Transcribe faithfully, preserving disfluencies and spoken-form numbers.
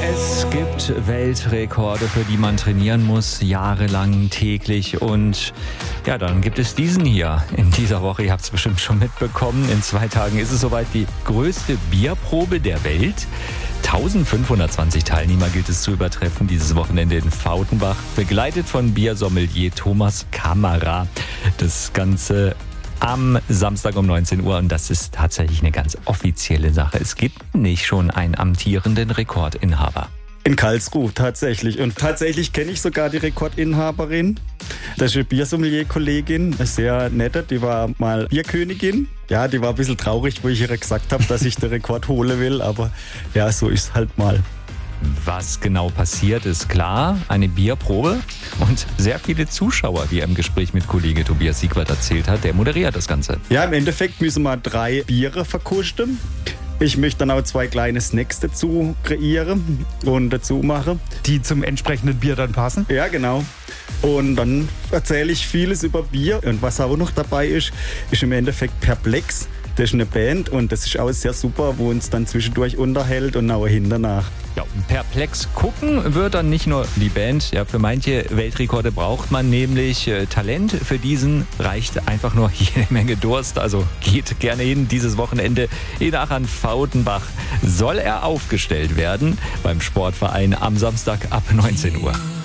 Es gibt Weltrekorde, für die man trainieren muss, jahrelang, täglich. Und ja, dann gibt es diesen hier in dieser Woche. Ihr habt es bestimmt schon mitbekommen. In zwei Tagen ist es soweit, die größte Bierprobe der Welt. eintausendfünfhundertzwanzig Teilnehmer gilt es zu übertreffen. Dieses Wochenende in Fautenbach, begleitet von Biersommelier Thomas Kammerer. Das Ganze am Samstag um neunzehn Uhr, und das ist tatsächlich eine ganz offizielle Sache. Es gibt nicht schon einen amtierenden Rekordinhaber. In Karlsruhe, tatsächlich. Und tatsächlich kenne ich sogar die Rekordinhaberin. Das ist eine Biersommelier-Kollegin, eine sehr nette, die war mal Bierkönigin. Ja, die war ein bisschen traurig, wo ich ihr gesagt habe, dass ich den Rekord holen will, aber ja, so ist es halt mal. Was genau passiert, ist klar. Eine Bierprobe und sehr viele Zuschauer, wie er im Gespräch mit Kollege Tobias Siegwart erzählt hat. Der moderiert das Ganze. Ja, im Endeffekt müssen wir drei Biere verkosten. Ich möchte dann auch zwei kleine Snacks dazu kreieren und dazu machen. Die zum entsprechenden Bier dann passen? Ja, genau. Und dann erzähle ich vieles über Bier. Und was auch noch dabei ist, ist im Endeffekt Perplex. Das ist eine Band und das ist auch sehr super, wo uns dann zwischendurch unterhält und auch hinternach. Ja, perplex gucken wird dann nicht nur die Band. Ja, für manche Weltrekorde braucht man nämlich äh, Talent. Für diesen reicht einfach nur jede Menge Durst. Also geht gerne hin. Dieses Wochenende in Aachen-Fautenbach soll er aufgestellt werden beim Sportverein am Samstag ab neunzehn Uhr.